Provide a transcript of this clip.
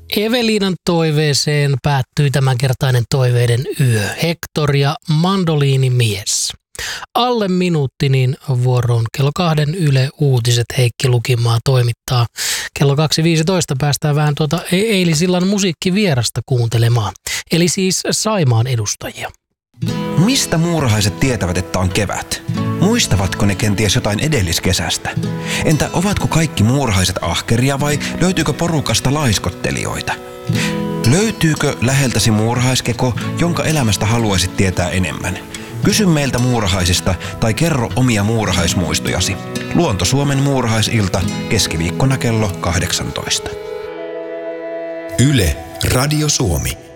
Eveliinan toiveeseen päättyi tämänkertainen toiveiden yö. Hector ja mandoliinimies. Alle minuutti, niin vuoroon kello 2 Yle Uutiset Heikki Lukimaa toimittaa. Kello 2.15 päästään vähän eilisillan musiikkivierasta kuuntelemaan. Eli siis Saimaan edustajia. Mistä muurahaiset tietävät, että on kevät? Muistavatko ne kenties jotain edelliskesästä? Entä ovatko kaikki muurahaiset ahkeria vai löytyykö porukasta laiskottelijoita? Löytyykö läheltäsi muurahaiskeko, jonka elämästä haluaisit tietää enemmän? Kysy meiltä muurahaisista tai kerro omia muurahaismuistojasi. Luonto Suomen muurahaisilta keskiviikkona kello 18. Yle Radio Suomi.